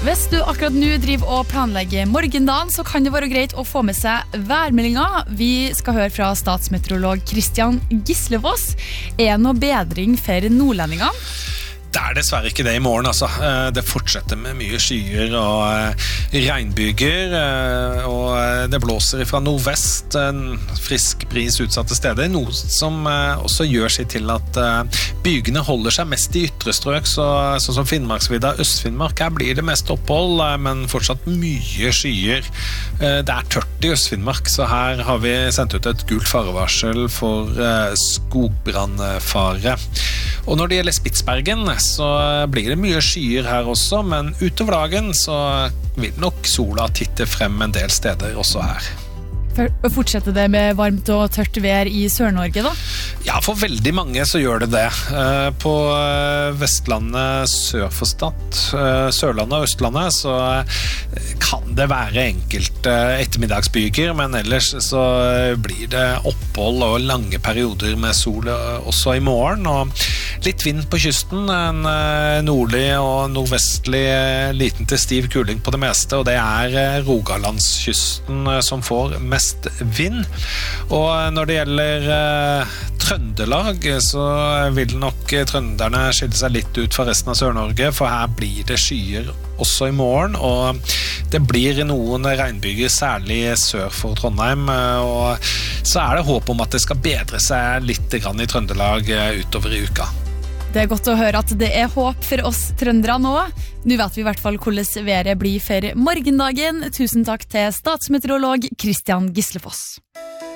Hvis du akkurat nå driver og planlegger morgendagen, så kan det være greit å få med seg værmeldingen. Vi skal høre fra statsmeteorolog Christian Gislefoss. Er det noe bedring for nordlendingene? Det dessverre ikke det I morgen, altså. Det fortsetter med mye skyer og regnbyger, og det blåser fra nordvest, en frisk bris utsatte steder, noe som også gjør seg til at bygene holder seg mest I ytre strøk, sånn som Finnmarksvidda, Øst-Finnmark. Her blir det mest opphold, men fortsatt mye skyer. Det tørt I Øst-Finnmark, så her har vi sendt ut et gult farevarsel for skogbrannfare. Og når det gjelder Spitsbergen, så blir det mye skyer her også, men utover dagen så vil nok sola titte frem en del steder også her. Fortsetter det med varmt og tørt vær I Sør-Norge da? Ja, for veldig mange så gjør det det. På Vestlandet sør for Stad, Sørlandet og Østlandet så kan det være enkelte ettermiddagsbyger, men ellers så blir det opphold og lange perioder med sol også I morgen, og litt vind på kysten, en nordlig og nordvestlig liten til stiv kuling på det meste, og det Rogalandskysten som får mest vind. Og når det gjelder Trøndelag, så vil nok trønderne skille seg litt ut fra resten av Sør-Norge, for her blir det skyer også I morgen, og det blir noen regnbyger, særlig sør for Trondheim, og så det håp om at det skal bedre seg litt grann I Trøndelag utover I uka. Det godt å høre at det håp for oss trøndere nå. Nå vet vi I hvert fall hvordan været blir for morgendagen. Tusen takk til statsmeteorolog Christian Gislefoss.